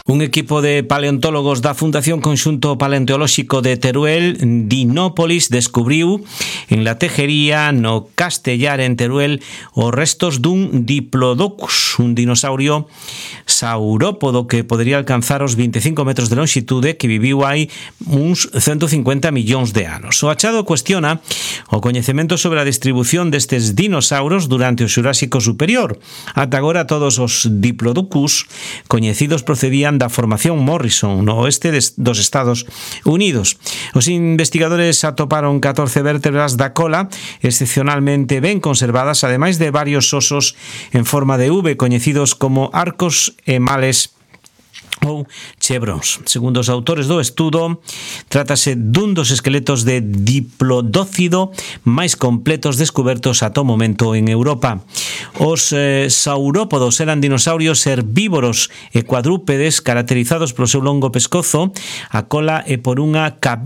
Un equipo de paleontólogos da Fundación Conxunto Paleontolóxico de Teruel, Dinópolis, descubriu en la Tejería, no Castellar, en Teruel, os restos dun Diplodocus, un dinosaurio saurópodo que podería alcanzar os 25 metros de longitude, que viviu hai uns 150 millóns de anos. O achado cuestiona o coñecemento sobre a distribución destes dinosauros durante o Xurásico Superior. Ata agora todos os Diplodocus coñecidos procedían da formación Morrison no oeste dos Estados Unidos. Os investigadores atoparon 14 vértebras da cola excepcionalmente ben conservadas, ademais de varios osos en forma de V coñecidos como arcos e males ou chevrons. Segundo os autores do estudo, trátase dun dos esqueletos de diplodócido máis completos descubertos ata o momento en Europa. Os saurópodos eran dinosaurios herbívoros e cuadrúpedes caracterizados polo seu longo pescozo, a cola e por unha